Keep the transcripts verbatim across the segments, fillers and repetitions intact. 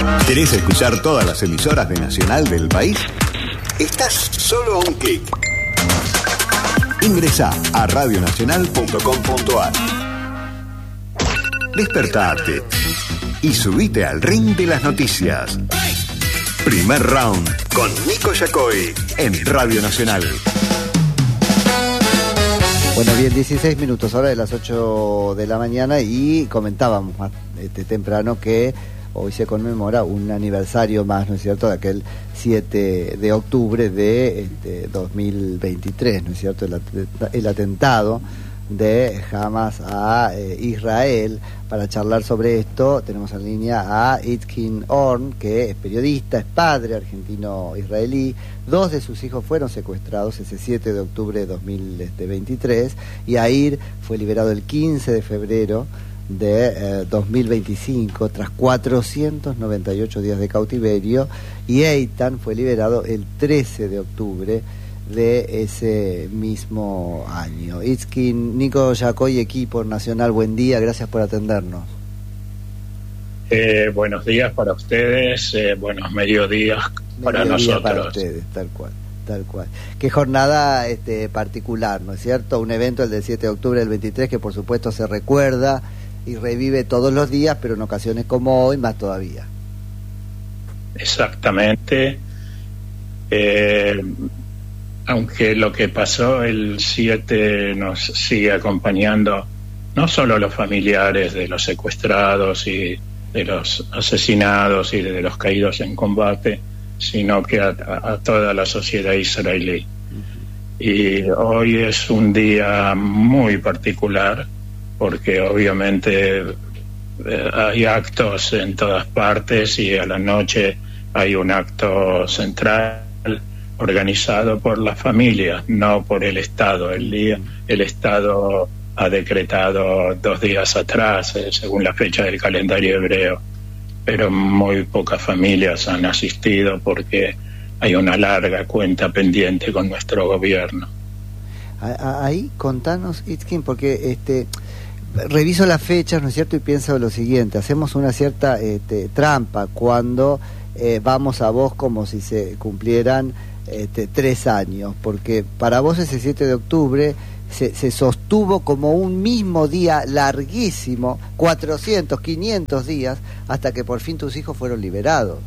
¿Querés escuchar todas las emisoras de Nacional del país? Estás solo a un clic. Ingresá a radio nacional punto com punto a r. Despertate y subite al ring de las noticias. Primer round con Nico Yacoy en Radio Nacional. Bueno, bien, dieciséis minutos, ahora de las ocho de la mañana, y comentábamos más este, temprano que hoy se conmemora un aniversario más, ¿no es cierto?, de aquel siete de octubre de este, dos mil veintitrés, ¿no es cierto?, el, el atentado de Hamas a eh, Israel. Para charlar sobre esto tenemos en línea a Itzkin Horn, que es periodista, es padre argentino-israelí. Dos de sus hijos fueron secuestrados ese siete de octubre de dos mil veintitrés, y Yair fue liberado el quince de febrero de eh, dos mil veinticinco tras cuatrocientos noventa y ocho días de cautiverio, y Eitan fue liberado el trece de octubre de ese mismo año. Itzkin, Nico Yacoy, equipo Nacional, buen día, gracias por atendernos. Eh, buenos días para ustedes, eh, buenos mediodías para Mediodía nosotros. Para ustedes, tal cual, tal cual. Qué jornada este, particular, ¿no es cierto? Un evento, el del siete de octubre del veintitrés, que por supuesto se recuerda y revive todos los días, pero en ocasiones como hoy más todavía. Exactamente. Eh, aunque lo que pasó el siete nos sigue acompañando, no solo a los familiares de los secuestrados y de los asesinados y de los caídos en combate, sino que a, a toda la sociedad israelí. Y hoy es un día muy particular, porque obviamente eh, hay actos en todas partes, y a la noche hay un acto central organizado por las familias, no por el Estado. El día, el Estado ha decretado dos días atrás, eh, según la fecha del calendario hebreo, pero muy pocas familias han asistido porque hay una larga cuenta pendiente con nuestro gobierno. Ahí contanos, Itzkin, porque este reviso las fechas, ¿no es cierto?, y pienso lo siguiente: hacemos una cierta este, trampa cuando eh, vamos a vos como si se cumplieran este, tres años, porque para vos ese siete de octubre se, se sostuvo como un mismo día larguísimo, cuatrocientos, quinientos días, hasta que por fin tus hijos fueron liberados.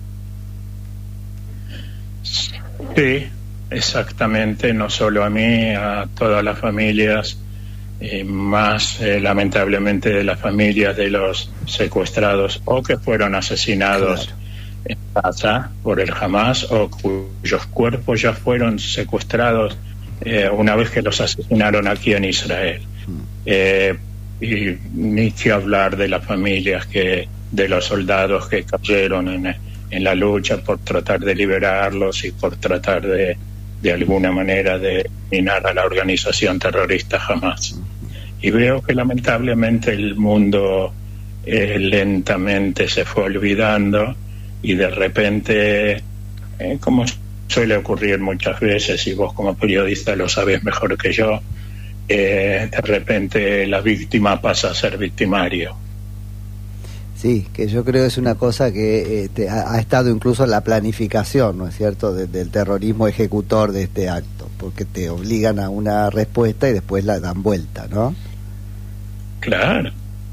Sí, exactamente, no solo a mí, a todas las familias, eh, más eh, lamentablemente de las familias de los secuestrados o que fueron asesinados, claro, en Gaza por el Hamas, o cuyos cuerpos ya fueron secuestrados eh, una vez que los asesinaron aquí en Israel. Mm. Eh, y ni que hablar de las familias que de los soldados que cayeron en, en la lucha por tratar de liberarlos y por tratar de de alguna manera de eliminar a la organización terrorista Hamas. Y veo que lamentablemente el mundo eh, lentamente se fue olvidando, y de repente, eh, como suele ocurrir muchas veces, y vos como periodista lo sabés mejor que yo, eh, de repente la víctima pasa a ser victimario. Sí, que yo creo es una cosa que este, ha, ha estado incluso en la planificación, ¿no es cierto?, de, del terrorismo ejecutor de este acto, porque te obligan a una respuesta y después la dan vuelta, ¿no? Claro,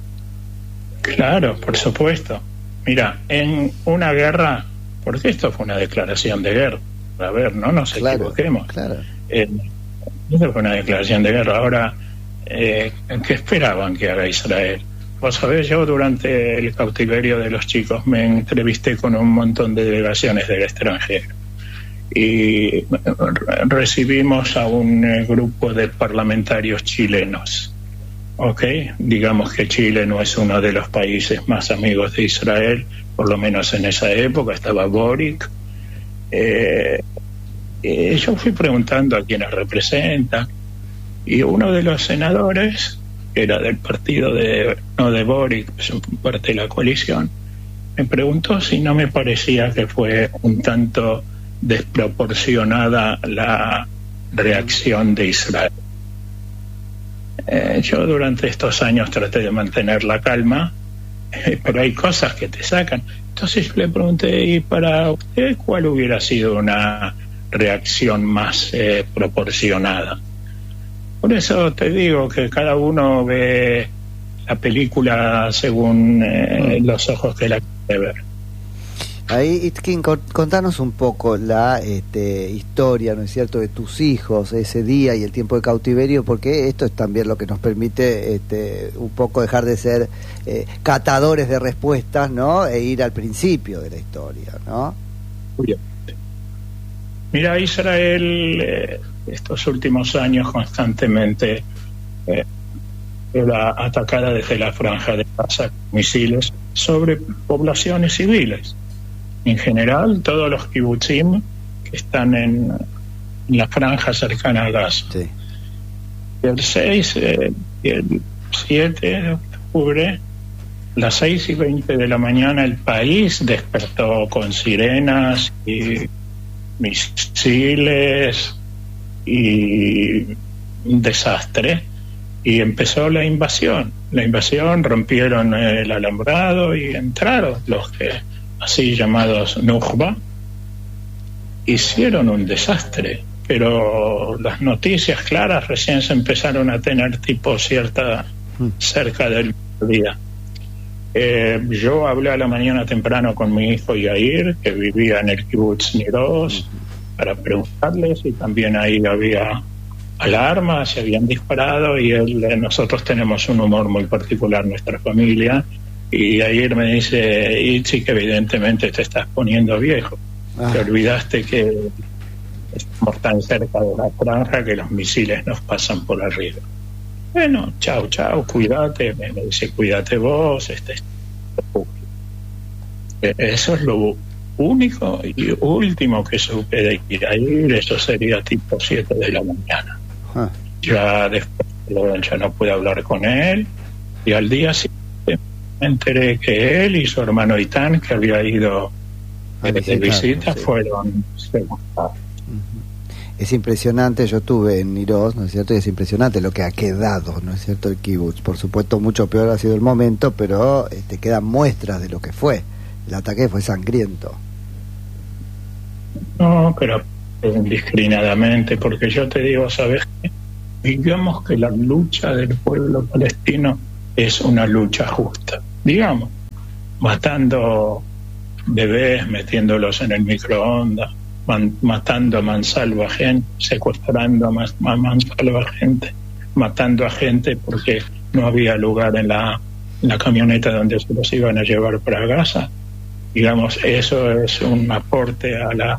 claro, por supuesto. Mira, en una guerra, porque esto fue una declaración de guerra, a ver, no nos claro, equivoquemos. Claro. Eh, esto fue una declaración de guerra. Ahora, eh, ¿qué esperaban que haga Israel? Vos sabés, yo durante el cautiverio de los chicos me entrevisté con un montón de delegaciones del extranjero, y recibimos a un eh, grupo de parlamentarios chilenos. Ok, digamos que Chile no es uno de los países más amigos de Israel, por lo menos en esa época estaba Boric. Eh, eh, yo fui preguntando a quienes representan, y uno de los senadores, que era del partido de, no de Boric, pues parte de la coalición, me preguntó si no me parecía que fue un tanto desproporcionada la reacción de Israel. Eh, yo durante estos años traté de mantener la calma, eh, pero hay cosas que te sacan. Entonces yo le pregunté, ¿y para usted cuál hubiera sido una reacción más eh, proporcionada? Por eso te digo que cada uno ve la película según eh, mm. los ojos que la quiere ver. Ahí, Itzkin, contanos un poco la este, historia, ¿no es cierto?, de tus hijos, ese día y el tiempo de cautiverio, porque esto es también lo que nos permite este, un poco dejar de ser eh, catadores de respuestas, ¿no?, e ir al principio de la historia, ¿no? Mira, Israel eh, estos últimos años constantemente eh, era atacada desde la franja de Gaza con misiles sobre poblaciones civiles. En general, todos los kibutzim que están en, en la franja cercana a Gaza. Sí. El seis eh, y el siete de octubre, las seis y veinte de la mañana, el país despertó con sirenas y misiles y un desastre, y empezó la invasión. La invasión, rompieron el alambrado y entraron los que así llamados Nukhba, hicieron un desastre, pero las noticias claras recién se empezaron a tener tipo cierta cerca del día. Eh, yo hablé a la mañana temprano con mi hijo Yair, que vivía en el kibutz Niroz, para preguntarle si también ahí había alarmas, se habían disparado, y él, eh, nosotros tenemos un humor muy particular, nuestra familia. Y ayer me dice, Itzi, que evidentemente te estás poniendo viejo. Ah. Te olvidaste que estamos tan cerca de la franja que los misiles nos pasan por arriba. Bueno, chao, chao, cuídate. Me, me dice, cuídate vos. Este, eso es lo único y último que supe de ir. Eso sería tipo siete de la mañana. Ah. Ya después ya no pude hablar con él. Y al día siguiente me enteré que él y su hermano Itán, que había ido eh, de visita, sí, fueron secuestrados. Es impresionante, yo estuve en Niroz, ¿no es cierto? Y es impresionante lo que ha quedado, ¿no es cierto?, el kibutz. Por supuesto, mucho peor ha sido el momento, pero este, quedan muestras de lo que fue. El ataque fue sangriento. No, pero indiscriminadamente, porque yo te digo, ¿sabes qué? Digamos que la lucha del pueblo palestino es una lucha justa. Digamos, matando bebés, metiéndolos en el microondas, man, matando a mansalva gente, secuestrando a, más, a mansalva gente, matando a gente porque no había lugar en la, en la camioneta donde se los iban a llevar para Gaza. Digamos, eso es un aporte a la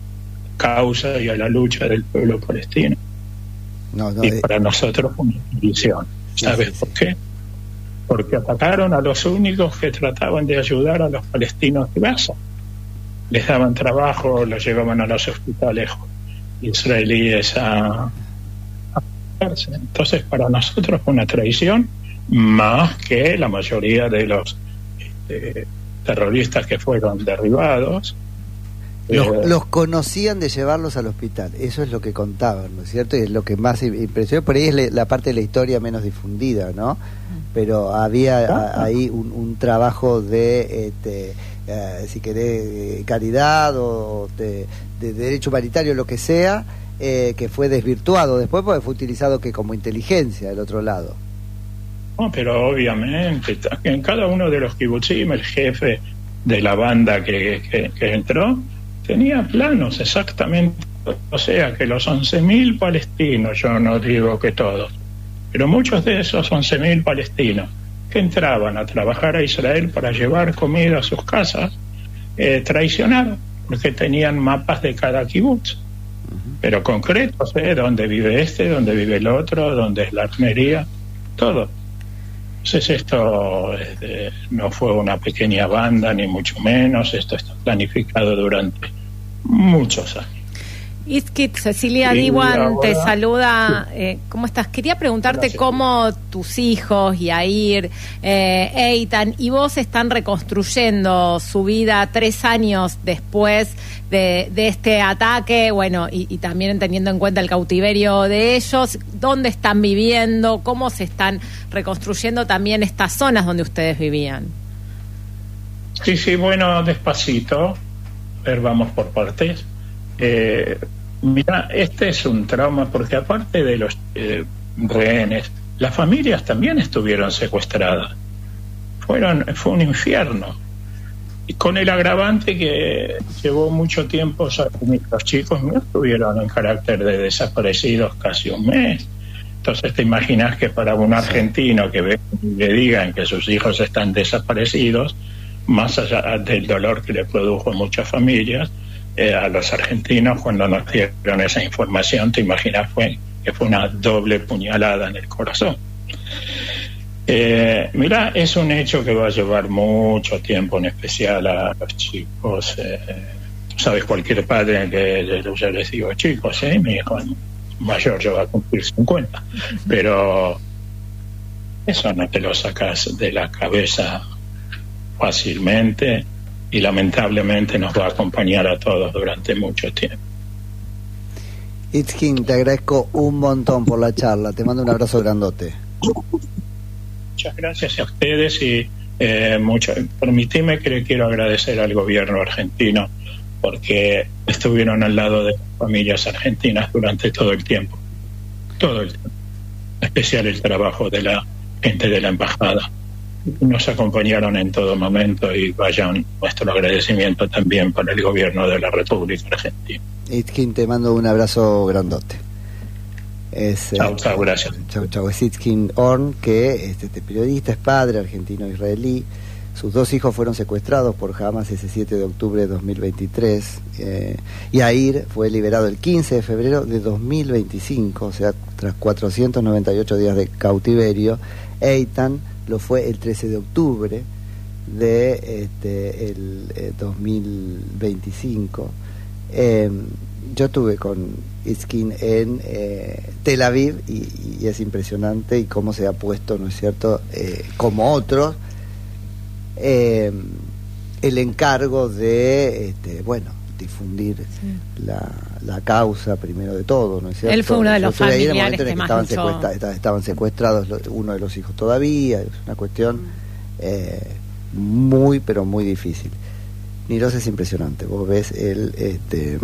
causa y a la lucha del pueblo palestino. No, no, y para eh... nosotros una bendición. ¿Sabes sí, sí, por sí. qué? Porque atacaron a los únicos que trataban de ayudar a los palestinos de Gaza. Les daban trabajo, los llevaban a los hospitales israelíes a, a entonces para nosotros fue una traición, más que la mayoría de los este, terroristas que fueron derribados. Los, eh, los conocían de llevarlos al hospital, eso es lo que contaban, ¿no es cierto? Y es lo que más impresionó, por ahí es le, la parte de la historia menos difundida, ¿no? Pero había a, ahí un, un trabajo de, este, eh, si querés, caridad o de, de derecho humanitario, lo que sea, eh, que fue desvirtuado después porque fue utilizado que como inteligencia del otro lado. No, pero obviamente, en cada uno de los kibutzim, el jefe de la banda que, que, que entró, tenía planos exactamente, o sea que los once mil palestinos, yo no digo que todos, pero muchos de esos once mil palestinos que entraban a trabajar a Israel para llevar comida a sus casas, eh, traicionaron, porque tenían mapas de cada kibutz, uh-huh. pero concretos, ¿eh? Dónde vive este, dónde vive el otro, dónde es la armería, todo. Entonces esto eh, no fue una pequeña banda, ni mucho menos, esto está planificado durante muchos años. Itzkit, Cecilia Diwan te saluda. Eh, ¿Cómo estás? Quería preguntarte Gracias. Cómo tus hijos, Yair, eh, Eitan y vos están reconstruyendo su vida tres años después de, de este ataque, bueno, y, y también teniendo en cuenta el cautiverio de ellos. ¿Dónde están viviendo? ¿Cómo se están reconstruyendo también estas zonas donde ustedes vivían? Sí, sí, bueno, despacito. A ver, vamos por partes. Eh, mira, este es un trauma porque aparte de los eh, rehenes, las familias también estuvieron secuestradas. Fueron, fue un infierno. Y con el agravante que llevó mucho tiempo, o sea, los chicos no estuvieron en carácter de desaparecidos casi un mes. Entonces te imaginas que para un argentino que ve, le digan que sus hijos están desaparecidos, más allá del dolor que le produjo a muchas familias, eh, a los argentinos cuando nos dieron esa información, te imaginas fue, que fue una doble puñalada en el corazón. Eh, mira, es un hecho que va a llevar mucho tiempo, en especial a los chicos. Eh, sabes, cualquier padre que yo les digo, chicos, eh, mi hijo mayor ya va a cumplir cincuenta, pero eso no te lo sacas de la cabeza fácilmente y lamentablemente nos va a acompañar a todos durante mucho tiempo. Itzkin, te agradezco un montón por la charla, te mando un abrazo grandote. Muchas gracias a ustedes y eh, mucho. Permitime que le quiero agradecer al gobierno argentino porque estuvieron al lado de las familias argentinas durante todo el tiempo, todo el tiempo, en especial el trabajo de la gente de la embajada. Nos acompañaron en todo momento y vayan nuestro agradecimiento también para el gobierno de la República Argentina. Itzkin, te mando un abrazo grandote. Es, chau, chau, gracias. Chau, chau. Es Itzkin Horn, que es este periodista, es padre argentino-israelí. Sus dos hijos fueron secuestrados por Hamas ese siete de octubre de dos mil veintitrés. Eh, Yair fue liberado el quince de febrero de dos mil veinticinco, o sea, tras cuatrocientos noventa y ocho días de cautiverio. Eitan lo fue el trece de octubre de este, el, eh, dos mil veinticinco. Eh, yo estuve con Itzkin en eh, Tel Aviv y, y es impresionante y cómo se ha puesto, ¿no es cierto?, eh, como otros, eh, el encargo de, este, bueno, difundir sí. la, la causa primero de todo, ¿no es cierto? Él fue uno de los familiares en el momento en que que más estaban, luchó. secuestra, estaban secuestrados uno de los hijos todavía, es una cuestión eh, muy, pero muy difícil. Niros es impresionante, vos ves el este,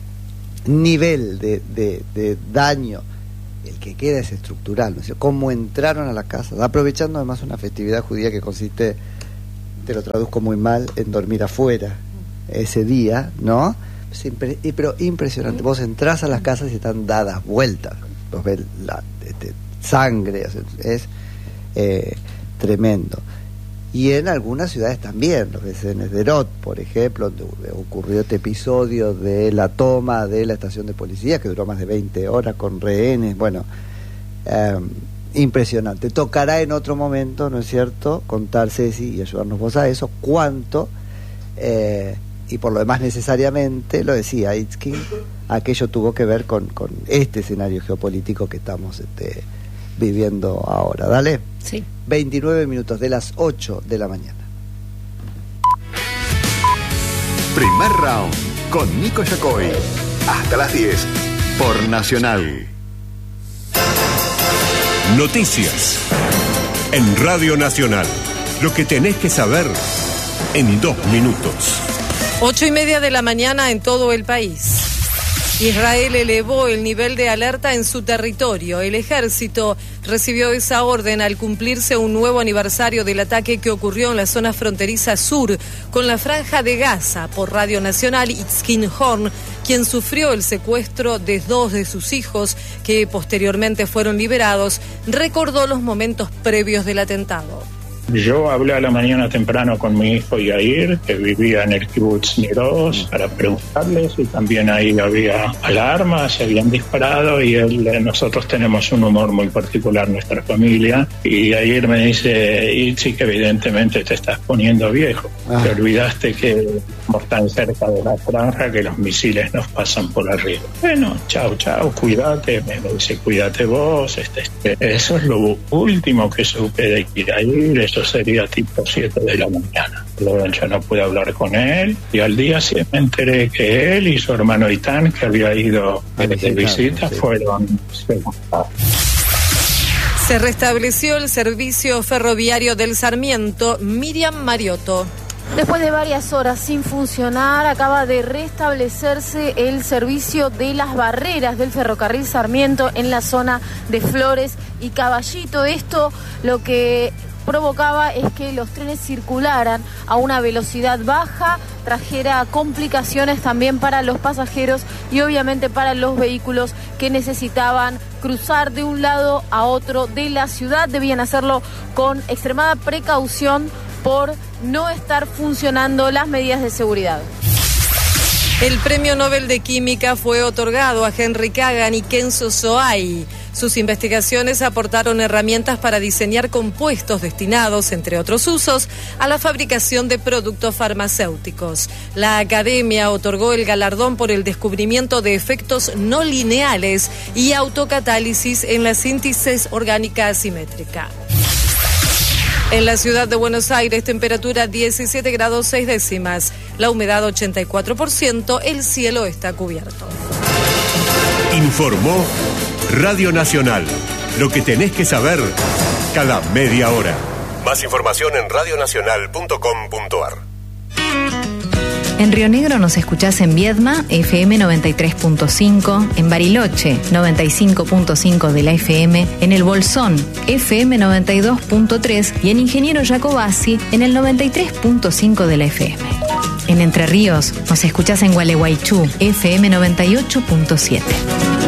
nivel de, de, de daño, el que queda es estructural, ¿no es cierto? Cómo entraron a la casa, aprovechando además una festividad judía que consiste, te lo traduzco muy mal, en dormir afuera ese día, ¿no? Siempre, pero impresionante, vos entrás a las casas y están dadas vueltas, vos ves la este, sangre, es, es eh, tremendo. Y en algunas ciudades también, lo ves en Sderot, por ejemplo, donde ocurrió este episodio de la toma de la estación de policía, que duró más de veinte horas con rehenes, bueno, eh, impresionante. Tocará en otro momento, ¿no es cierto?, contar, Ceci, y ayudarnos vos a eso, cuánto, eh, y por lo demás necesariamente, lo decía Itzkin, aquello tuvo que ver con, con este escenario geopolítico que estamos este, viviendo ahora. Dale. Sí. veintinueve minutos de las ocho de la mañana. Primer round con Nico Yacoy. Hasta las diez por Nacional. Noticias en Radio Nacional. Lo que tenés que saber en dos minutos. Ocho y media de la mañana en todo el país. Israel elevó el nivel de alerta en su territorio. El ejército recibió esa orden al cumplirse un nuevo aniversario del ataque que ocurrió en la zona fronteriza sur con la Franja de Gaza. Por Radio Nacional, Itzkin Horn, quien sufrió el secuestro de dos de sus hijos, que posteriormente fueron liberados, recordó los momentos previos del atentado. Yo hablé a la mañana temprano con mi hijo Yair, que vivía en el kibbutz Niros, para preguntarles si también ahí había alarmas, se habían disparado, y él, nosotros tenemos un humor muy particular, nuestra familia, y Yair me dice, Itzi, que evidentemente te estás poniendo viejo, ah. te olvidaste que estamos tan cerca de la franja que los misiles nos pasan por arriba. Bueno, chao, chao, cuídate, me dice, cuídate vos, este, este. Eso es lo último que supe de Yair. Eso sería tipo siete de la mañana. Luego ya no pude hablar con él y al día sí me enteré que él y su hermano Itán, que había ido de, de visita, sí. fueron secuestrados. Se restableció el servicio ferroviario del Sarmiento. Miriam Mariotto. Después de varias horas sin funcionar, acaba de restablecerse el servicio de las barreras del ferrocarril Sarmiento en la zona de Flores y Caballito. Esto lo que provocaba es que los trenes circularan a una velocidad baja, trajera complicaciones también para los pasajeros y obviamente para los vehículos que necesitaban cruzar de un lado a otro de la ciudad. Debían hacerlo con extremada precaución por no estar funcionando las medidas de seguridad. El Premio Nobel de Química fue otorgado a Henry Kagan y Kenzo Soai. Sus investigaciones aportaron herramientas para diseñar compuestos destinados, entre otros usos, a la fabricación de productos farmacéuticos. La Academia otorgó el galardón por el descubrimiento de efectos no lineales y autocatálisis en la síntesis orgánica asimétrica. En la ciudad de Buenos Aires, temperatura diecisiete grados seis décimas, la humedad ochenta y cuatro por ciento, el cielo está cubierto. Informó Radio Nacional. Lo que tenés que saber cada media hora. Más información en radio nacional punto com punto a r. En Río Negro nos escuchás en Viedma, F M noventa y tres punto cinco, en Bariloche, noventa y cinco punto cinco de la F M, en El Bolsón, F M noventa y dos punto tres y en Ingeniero Jacobasi, en el noventa y tres punto cinco de la F M. En Entre Ríos nos escuchás en Gualeguaychú, F M noventa y ocho punto siete.